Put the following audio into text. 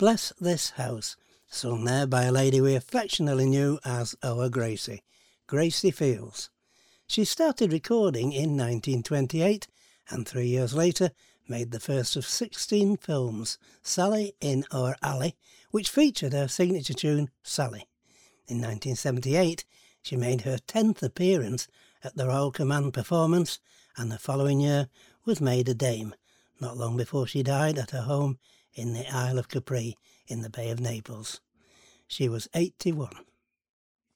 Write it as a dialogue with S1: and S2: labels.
S1: Bless This House, sung there by a lady we affectionately knew as our Gracie, Gracie Fields. She started recording in 1928 and 3 years later made the first of 16 films, Sally in Our Alley, which featured her signature tune, Sally. In 1978, she made her 10th appearance at the Royal Command performance, and the following year was made a dame, not long before she died at her home in the Isle of Capri in the Bay of Naples. She was 81.